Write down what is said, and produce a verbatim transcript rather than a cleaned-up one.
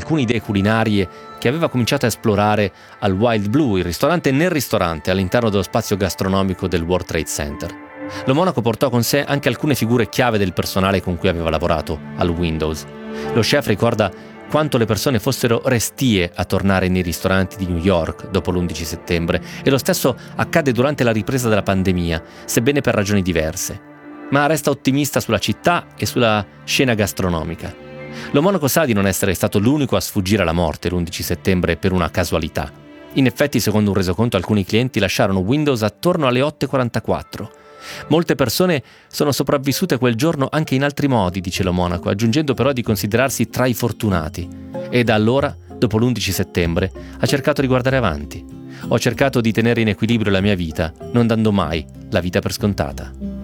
alcune idee culinarie che aveva cominciato a esplorare al Wild Blue, il ristorante nel ristorante all'interno dello spazio gastronomico del World Trade Center. Lo monaco portò con sé anche alcune figure chiave del personale con cui aveva lavorato al Windows. Lo chef ricorda quanto le persone fossero restie a tornare nei ristoranti di New York dopo l'undici settembre, e lo stesso accade durante la ripresa della pandemia, sebbene per ragioni diverse. Ma resta ottimista sulla città e sulla scena gastronomica. Lo monaco sa di non essere stato l'unico a sfuggire alla morte l'undici settembre per una casualità. In effetti, secondo un resoconto, alcuni clienti lasciarono Windows attorno alle otto e quarantaquattro. Molte persone sono sopravvissute quel giorno anche in altri modi, dice lo monaco, aggiungendo però di considerarsi tra i fortunati. E da allora, dopo l'undici settembre, ha cercato di guardare avanti. Ho cercato di tenere in equilibrio la mia vita, non dando mai la vita per scontata.